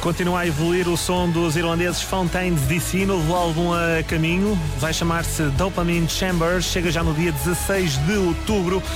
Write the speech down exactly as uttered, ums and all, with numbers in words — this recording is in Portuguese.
Continua a evoluir o som dos irlandeses Fontaines D C, novo álbum a caminho, vai chamar-se Dopamine Chambers, chega já no dia dezasseis de outubro.